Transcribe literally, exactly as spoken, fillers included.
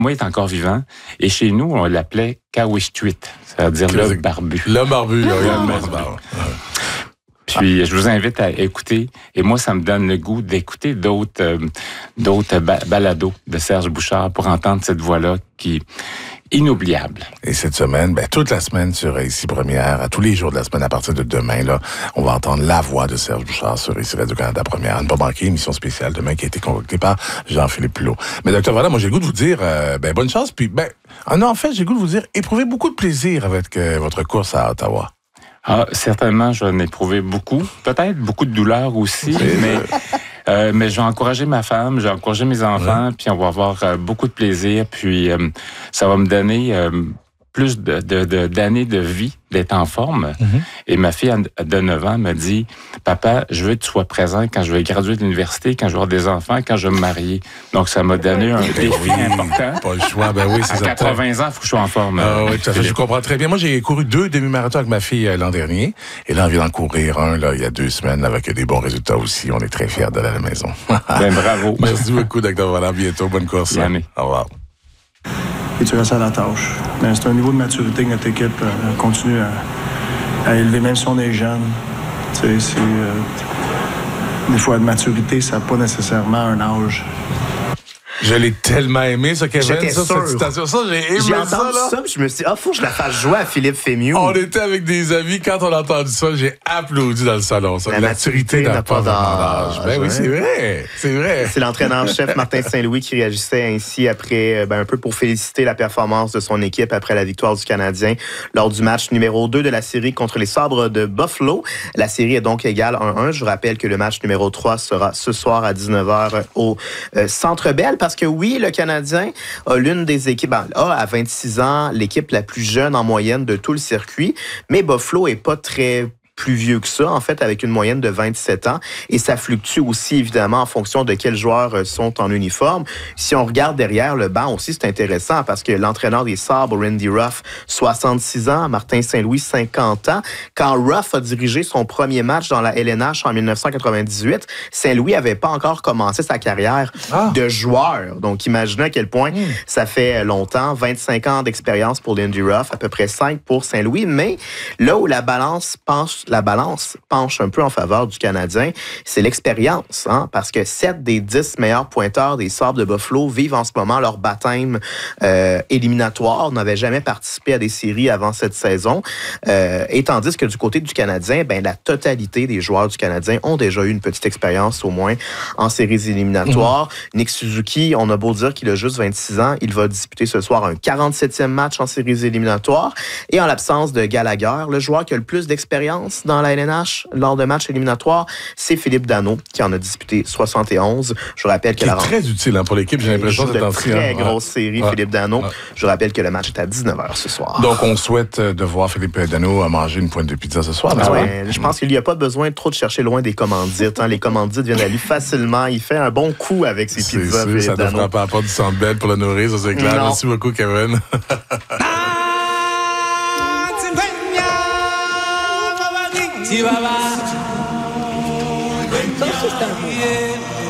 Moi, il est encore vivant. Et chez nous, on l'appelait Kawishtuit, c'est-à-dire le barbu. Le barbu, là, le barbu. Puis, je vous invite à écouter. Et moi, ça me donne le goût d'écouter d'autres, euh, d'autres ba- balados de Serge Bouchard pour entendre cette voix-là qui est inoubliable. Et cette semaine, ben, toute la semaine sur Ici Première, à tous les jours de la semaine, à partir de demain, là, on va entendre la voix de Serge Bouchard sur Ici Radio-Canada Première. À ne pas manquer, émission spéciale demain qui a été concoctée par Jean-Philippe Plot. Mais docteur Valland, moi, j'ai le goût de vous dire, euh, ben, bonne chance. Puis, ben, ah non, en fait, j'ai le goût de vous dire, éprouvez beaucoup de plaisir avec euh, votre course à Ottawa. Ah, certainement, j'en ai éprouvé beaucoup. Peut-être beaucoup de douleur aussi, mais, euh, mais j'ai encouragé ma femme, j'ai encouragé mes enfants, ouais. Puis on va avoir euh, beaucoup de plaisir. Puis euh, ça va me donner euh, plus de, de, de, d'années de vie, d'être en forme. Mm-hmm. Et ma fille de neuf ans me dit, « Papa, je veux que tu sois présent quand je vais graduer de l'université, quand je vais avoir des enfants, quand je vais me marier. » Donc, ça m'a donné un défi oui, important. Pas le choix, ben oui, c'est ça. À quatre-vingts ans, il faut que je sois en forme. Ah oui, tout à fait, je comprends très bien. Moi, j'ai couru deux demi-marathons avec ma fille euh, l'an dernier. Et là, on vient d'en courir un, là, il y a deux semaines, avec des bons résultats aussi. On est très fiers d'aller à la maison. Ben, bravo. Merci beaucoup, docteur Valland. À bientôt. Bonne course. Bien aimé. Au revoir. Et tu restes à la tâche. Mais c'est un niveau de maturité que notre équipe euh, continue à, à élever, même si on est jeune. Tu sais, c'est... Euh, des fois, de maturité, ça n'a pas nécessairement un âge. Je l'ai tellement aimé, ça, Kevin. J'étais ça, sûr. cette citation. Ça, j'ai aimé j'ai ça, entendu là. ça, puis je me suis dit, ah, faut que je la fasse jouer à Philippe Fémieux. On était avec des amis. Quand on a entendu ça, j'ai applaudi dans le salon. Ça. La, La maturité n'a pas d'âge. Ben oui, c'est vrai. C'est vrai. C'est l'entraîneur-chef Martin Saint-Louis qui réagissait ainsi après, ben, un peu pour féliciter la performance de son équipe après la victoire du Canadien lors du match numéro deux de la série contre les Sabres de Buffalo. La série est donc égale un un. Je vous rappelle que le match numéro trois sera ce soir à dix-neuf heures au euh, Centre Bell parce que oui, le Canadien a l'une des équipes, a à vingt-six ans, l'équipe la plus jeune en moyenne de tout le circuit, mais Buffalo est pas très plus vieux que ça, en fait, avec une moyenne de vingt-sept ans. Et ça fluctue aussi, évidemment, en fonction de quels joueurs sont en uniforme. Si on regarde derrière le banc aussi, c'est intéressant parce que l'entraîneur des Sabres, Randy Ruff, soixante-six ans, Martin Saint-Louis, cinquante ans. Quand Ruff a dirigé son premier match dans la L N H en dix-neuf cent quatre-vingt-dix-huit, Saint-Louis avait pas encore commencé sa carrière ah. de joueur. Donc, imaginez à quel point mmh. ça fait longtemps. vingt-cinq ans d'expérience pour Randy Ruff, à peu près cinq pour Saint-Louis. Mais là où la balance penche la balance penche un peu en faveur du Canadien, c'est l'expérience, hein, parce que sept des dix meilleurs pointeurs des Sabres de Buffalo vivent en ce moment leur baptême euh, éliminatoire, n'avaient jamais participé à des séries avant cette saison, euh, et tandis que du côté du Canadien, ben, la totalité des joueurs du Canadien ont déjà eu une petite expérience au moins en séries éliminatoires. Mmh. Nick Suzuki, on a beau dire qu'il a juste vingt-six ans, il va disputer ce soir un quarante-septième match en séries éliminatoires, et en l'absence de Gallagher, le joueur qui a le plus d'expérience dans la L N H lors de matchs éliminatoires, c'est Philippe Danault qui en a disputé soixante et onze. Je vous rappelle que qui la est très utile hein, pour l'équipe, j'ai l'impression de d'être très ouais. grosse série, ouais. Philippe Danault. Ouais. Je vous rappelle que le match est à dix-neuf heures ce soir. Donc on souhaite de voir Philippe Danault manger une pointe de pizza ce soir. Ah ouais, je pense qu'il n'y a pas besoin de trop de chercher loin des commandites. Hein. Les commandites viennent à lui facilement. Il fait un bon coup avec ses c'est pizzas. Sûr, ça ne fera pas du Centre Bell pour le nourrir, ça c'est clair. Non. Merci beaucoup, Kevin. Si baba, ça c'est un